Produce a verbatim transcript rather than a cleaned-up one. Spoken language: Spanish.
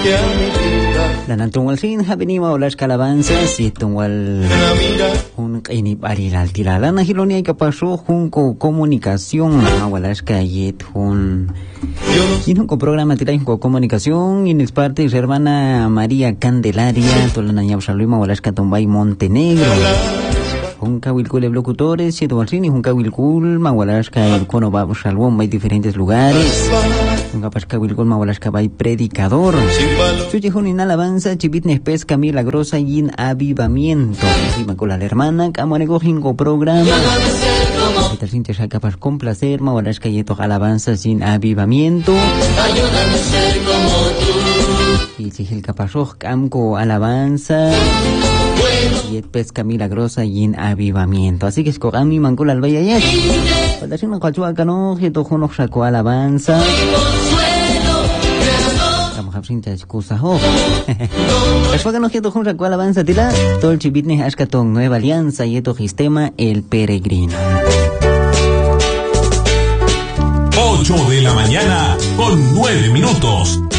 Danan tungwal sin habinima ulas calabanzas y tungwal un ini barilal tilala na hiloni ay kapasyo junko comunicación na walas kayet hun yun ko programa tila ko comunicación in parte su hermana María Candelaria tolana ya saluma walas katumbay Montenegro Junca Wilcul locutores, siete bolsini, Junca Wilcul, Mahualasca, el cono va salvón, hay diferentes lugares. Junca Pasca Wilcul, Mahualasca, hay predicador. Chuchijón en alabanza, chipitnes pesca milagrosa y en avivamiento. Encima con la hermana, Camonego Jingo programa. Esta cinta ya capaz con placer, Mahualasca y esto alabanza sin avivamiento. Ayúdame a ser como tú. Y si el capazoj, Camco alabanza. Y el pesca milagrosa y en avivamiento. Así que es Kogami Mancul al Bayayat. Para si no cachuaca no, que tojo no sacó alabanza. Vamos a ver si excusa ho. Cachuaca no que tojo sacó alabanza tila. Todo el chibitne ashkatón Nueva Alianza y esto sistema El Peregrino. ocho de la mañana con nueve minutos.